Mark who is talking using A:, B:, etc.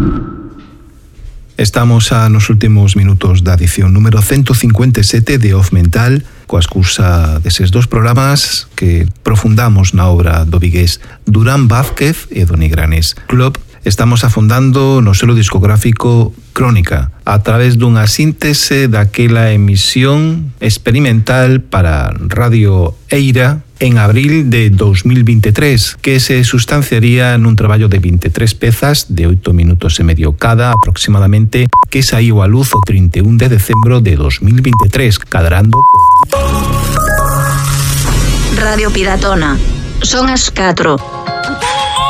A: Estamos nos últimos minutos da edición número 157 de Off Mental, coa excusa deses dos programas que profundamos na obra do vigués Durán Vázquez e do Nigranes Club. Estamos afondando no selo discográfico Crónica a través dunha síntese daquela emisión experimental para Radio Eira en abril de 2023, que se sustanciaría nun traballo de 23 pezas de 8 minutos e medio cada aproximadamente, que saiu a luz o 31 de decembro de 2023, cadrando
B: Radio Piratona. Son as 4.